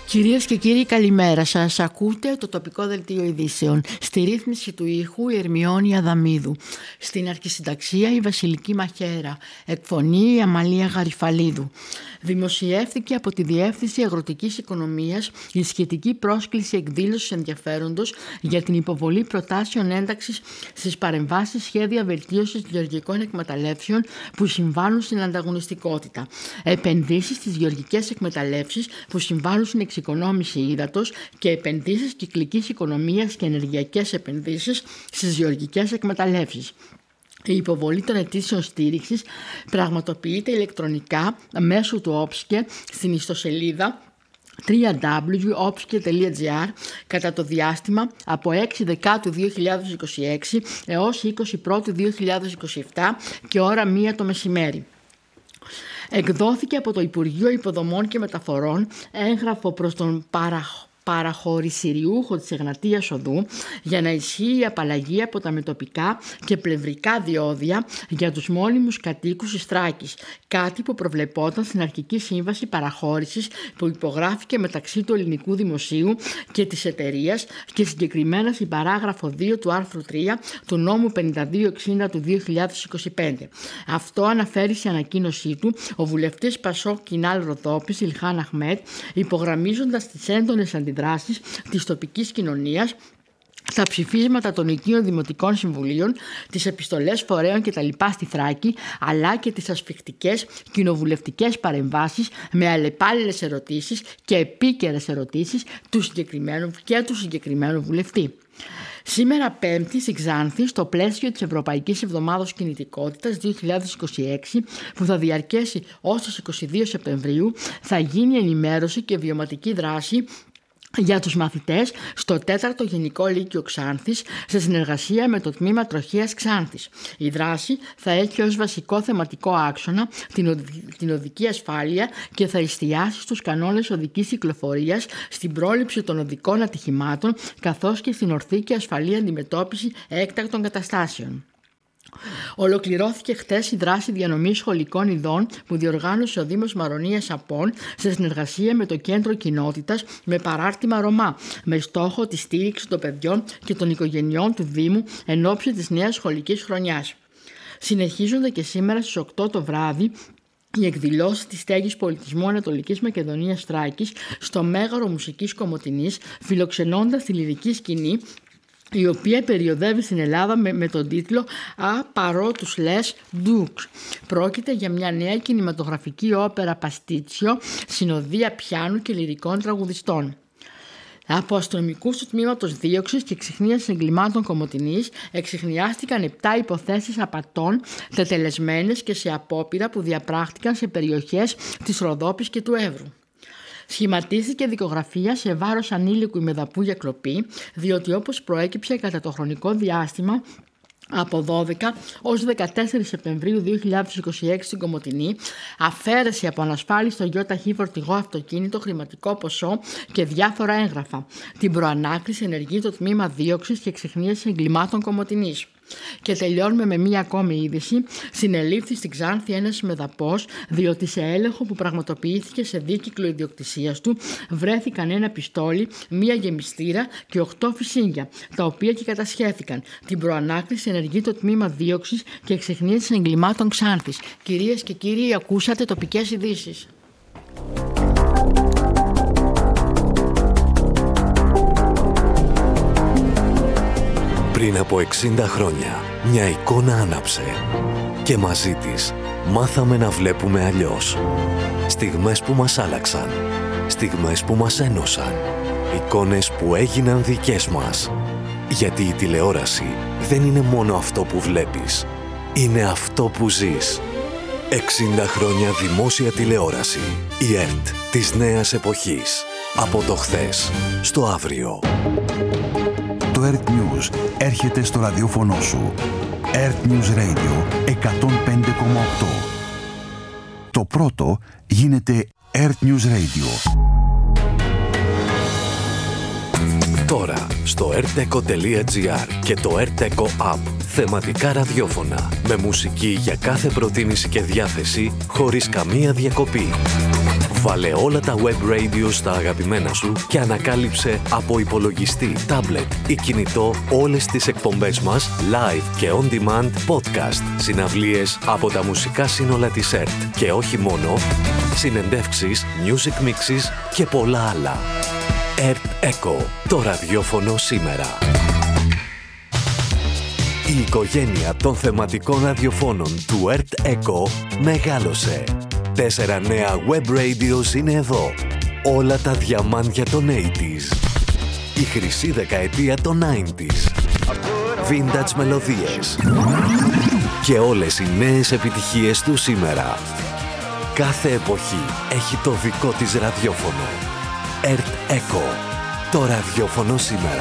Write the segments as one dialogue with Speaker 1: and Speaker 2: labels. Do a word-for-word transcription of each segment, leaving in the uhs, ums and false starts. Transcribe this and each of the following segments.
Speaker 1: Κυρίες και κύριοι, καλημέρα σας. Ακούτε το τοπικό δελτίο ειδήσεων. Στη ρύθμιση του ήχου η Ερμιόνη Αδαμίδου. Στην αρχισυνταξία η Βασιλική Μαχαίρα. Εκφωνή η Αμαλία Γαριφαλίδου. Δημοσιεύθηκε από τη Διεύθυνση Αγροτικής Οικονομίας η σχετική πρόσκληση εκδήλωσης ενδιαφέροντος για την υποβολή προτάσεων ένταξης στις παρεμβάσεις σχέδια βελτίωσης γεωργικών εκμεταλλεύσεων που συμβάλλουν στην ανταγωνιστικότητα. Επενδύσεις στις γεωργικές εκμεταλλεύσεις που συμβάλλουν στην εξοικονόμηση ύδατος και επενδύσεις κυκλικής οικονομίας και ενεργειακές επενδύσεις στις γεωργικές εκμεταλλεύσεις. Η υποβολή των αιτήσεων στήριξης πραγματοποιείται ηλεκτρονικά μέσω του όψκε στην ιστοσελίδα double-u double-u double-u τελεία όψκε τελεία τζι άρ κατά το διάστημα από έξι Δεκάτου δύο χιλιάδες είκοσι έξι έως είκοσι Πρώτου δύο χιλιάδες είκοσι επτά και ώρα μία το μεσημέρι. Εκδόθηκε από το Υπουργείο Υποδομών και Μεταφορών έγγραφο προς τον παραχ... παραχωρησιριούχο της Εγνατίας Οδού για να ισχύει η απαλλαγή από τα μετοπικά και πλευρικά διόδια για τους μόνιμους κατοίκους της Θράκης, κάτι που προβλεπόταν στην αρχική σύμβαση παραχώρησης που υπογράφηκε μεταξύ του ελληνικού δημοσίου και της εταιρείας και συγκεκριμένα στην παράγραφο δύο του άρθρου τρία του νόμου πενήντα δύο εξήντα του δύο χιλιάδες είκοσι πέντε. Αυτό αναφέρει σε ανακοίνωσή του ο βουλευτής Πασόκ Κινάλ Ροδόπης Ιλχάν Αχμέτ, υπογραμμίζοντας τις έντονες αντιδράσεις της τοπικής κοινωνίας στα ψηφίσματα των οικείων δημοτικών συμβουλίων, τις επιστολές φορέων κτλ. Στη Θράκη, αλλά και τις ασφιχτικές κοινοβουλευτικές παρεμβάσεις με αλλεπάλληλες ερωτήσεις και επίκαιρες ερωτήσεις του συγκεκριμένου και του συγκεκριμένου βουλευτή. Σήμερα Πέμπτη στη Ξάνθη, στο πλαίσιο της Ευρωπαϊκής Εβδομάδος Κινητικότητας δύο χιλιάδες είκοσι έξι, που θα διαρκέσει ως τις είκοσι δύο Σεπτεμβρίου, θα γίνει ενημέρωση και βιωματική δράση για τους μαθητές στο τέταρτο Γενικό Λύκειο Ξάνθης σε συνεργασία με το Τμήμα Τροχέας Ξάνθης. Η δράση θα έχει ως βασικό θεματικό άξονα την, οδη, την οδική ασφάλεια και θα εστιάσει στους κανόνες οδικής κυκλοφορίας, στην πρόληψη των οδικών ατυχημάτων καθώς και στην ορθή και ασφαλή αντιμετώπιση έκτακτων καταστάσεων. Ολοκληρώθηκε χτες η δράση διανομής σχολικών ειδών που διοργάνωσε ο Δήμος Μαρονίας Απών σε συνεργασία με το Κέντρο Κοινότητας με παράρτημα Ρωμά, με στόχο τη στήριξη των παιδιών και των οικογενειών του Δήμου εν ώψη της νέας σχολικής χρονιάς. Συνεχίζονται και σήμερα στις οκτώ το βράδυ οι εκδηλώσεις της Στέγης Πολιτισμού Ανατολικής Μακεδονίας Θράκης στο Μέγαρο Μουσικής Κομοτηνής, φιλοξενώντας τη λυρική σκηνή, η οποία περιοδεύει στην Ελλάδα με, με τον τίτλο «Α παρότους λες ντουξ». Πρόκειται για μια νέα κινηματογραφική όπερα παστίτσιο, συνοδεία πιάνου και λυρικών τραγουδιστών. Από αστυνομικούς του τμήματος δίωξης και εξιχνίασης εγκλημάτων Κομοτηνής εξιχνιάστηκαν επτά υποθέσεις απατών τετελεσμένες και σε απόπειρα που διαπράχτηκαν σε περιοχές της Ροδόπης και του Εύρου. Σχηματίστηκε δικογραφία σε βάρος ανήλικου ημεδαπού για κλοπή, διότι όπως προέκυψε κατά το χρονικό διάστημα από δώδεκα ως δεκατέσσερις Σεπτεμβρίου δύο χιλιάδες είκοσι έξι στην Κομοτηνή, αφαίρεση από ανασφάλιστο γιοταχή φορτηγό αυτοκίνητο, χρηματικό ποσό και διάφορα έγγραφα. Την προανάκριση ενεργεί το Τμήμα Δίωξης και Εξιχνίασης Εγκλημάτων Κομοτηνής. Και τελειώνουμε με μία ακόμη είδηση. Συνελήφθη στην Ξάνθη ένας μεδαπός, διότι σε έλεγχο που πραγματοποιήθηκε σε δίκυκλο ιδιοκτησίας του βρέθηκαν ένα πιστόλι, μία γεμιστήρα και οκτώ φυσίγγια, τα οποία και κατασχέθηκαν. Την προανάκριση ενεργεί το Τμήμα Δίωξης και Εξιχνίασης Εγκλημάτων Ξάνθης. Κυρίες και κύριοι, ακούσατε τοπικές ειδήσεις.
Speaker 2: Πριν από εξήντα χρόνια, μια εικόνα άναψε και μαζί της μάθαμε να βλέπουμε αλλιώς. Στιγμές που μας άλλαξαν, στιγμές που μας ένωσαν, εικόνες που έγιναν δικές μας. Γιατί η τηλεόραση δεν είναι μόνο αυτό που βλέπεις, είναι αυτό που ζεις. εξήντα χρόνια δημόσια τηλεόραση. Η ΕΡΤ της νέας εποχής. Από το χθες στο αύριο.
Speaker 3: Το ΕΡΤ News έρχεται στο ραδιόφωνο σου. ΕΡΤ News Radio εκατόν πέντε κόμμα οκτώ. Το πρώτο γίνεται ΕΡΤ News Radio.
Speaker 2: Τώρα στο ερτεκο τελεία τζι άρ και το ερτεκο App. Θεματικά ραδιόφωνα με μουσική για κάθε προτίμηση και διάθεση χωρίς καμία διακοπή. Βάλε όλα τα web radio στα αγαπημένα σου και ανακάλυψε από υπολογιστή, τάμπλετ ή κινητό όλες τις εκπομπές μας live και on demand podcast, συναυλίες από τα μουσικά σύνολα της ΕΡΤ και όχι μόνο, συνεντεύξεις, music mixes και πολλά άλλα. ΕΡΤ Echo, το ραδιόφωνο σήμερα. Η οικογένεια των θεματικών ραδιοφώνων του ΕΡΤ Echo μεγάλωσε. Τέσσερα νέα web radios είναι εδώ. Όλα τα διαμάντια των ογδόντα. Η χρυσή δεκαετία των ενενήντα. Vintage μελωδίες. Και όλες οι νέες επιτυχίες του σήμερα. Κάθε εποχή έχει το δικό της ραδιόφωνο. ΕΡΤ Echo, το ραδιόφωνο σήμερα.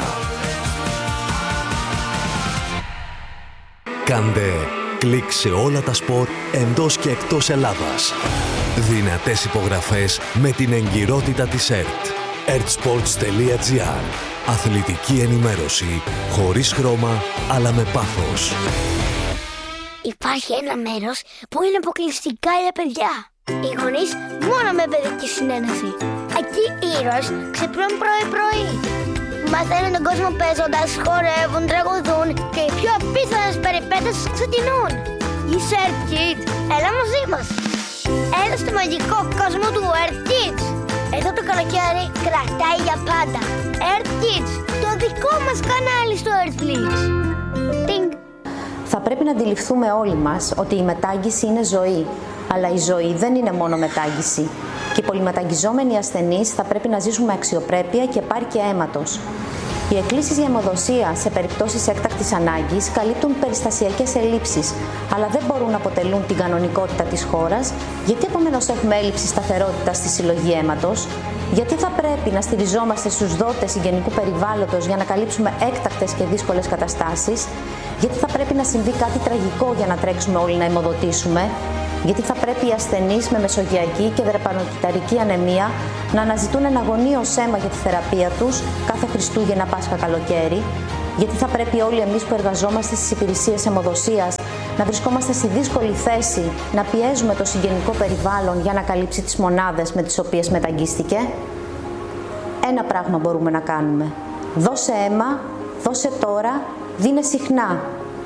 Speaker 2: Κάντε κλικ σε όλα τα σπορ εντός και εκτός Ελλάδας. Δυνατές υπογραφές με την εγκυρότητα της ΕΡΤ. ertsports.gr. Αθλητική ενημέρωση χωρίς χρώμα αλλά με πάθος.
Speaker 4: Υπάρχει ένα μέρος που είναι αποκλειστικά για παιδιά. Οι γονείς μόνο με παιδική συνένεση. Εκεί οι ήρωες ξυπνούν πρωί-πρωί. Μαθαίνουν τον κόσμο παίζοντας, χορεύουν, τραγουδούν και οι πιο απίθανες περιπέτειες ξεκινούν. Είσαι Earth Kids, έλα μαζί μας. Έλα στο μαγικό κόσμο του Earth Kids. Εδώ το καλοκαίρι κρατάει για πάντα. Earth Kids, το δικό μας κανάλι στο Earthflix. Τινγκ.
Speaker 5: Θα πρέπει να αντιληφθούμε όλοι μας ότι η μετάγγιση είναι ζωή. Αλλά η ζωή δεν είναι μόνο μετάγγιση. Και οι πολυμεταγγιζόμενοι ασθενείς θα πρέπει να ζήσουν με αξιοπρέπεια και επάρκεια αίματος. Οι εκκλήσεις για αιμοδοσία σε περιπτώσεις έκτακτης ανάγκης καλύπτουν περιστασιακές ελλείψεις, αλλά δεν μπορούν να αποτελούν την κανονικότητα της χώρας. Γιατί επομένως έχουμε έλλειψη σταθερότητας στη συλλογή αίματος? Γιατί θα πρέπει να στηριζόμαστε στους δότες συγγενικού περιβάλλοντος για να καλύψουμε έκτακτες και δύσκολες καταστάσεις? Γιατί θα πρέπει να συμβεί κάτι τραγικό για να τρέξουμε όλοι να αιμοδοτήσουμε? Γιατί θα πρέπει οι ασθενείς με μεσογειακή και δρεπανοκυταρική ανεμία να αναζητούν ένα αγωνίως αίμα για τη θεραπεία τους κάθε Χριστούγεννα, Πάσχα, καλοκαίρι? Γιατί θα πρέπει όλοι εμείς που εργαζόμαστε στις υπηρεσίες αιμοδοσίας να βρισκόμαστε στη δύσκολη θέση να πιέζουμε το συγγενικό περιβάλλον για να καλύψει τις μονάδες με τις οποίες μεταγγίστηκε? Ένα πράγμα μπορούμε να κάνουμε. Δώσε αίμα, δώσε τώρα, δίνε συχνά.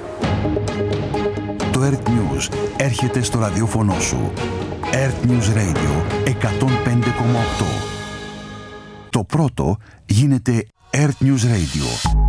Speaker 3: Το Earth News έρχεται στο ραδιόφωνο σου. Earth News Radio εκατόν πέντε κόμμα οκτώ. Το πρώτο γίνεται Earth News Radio.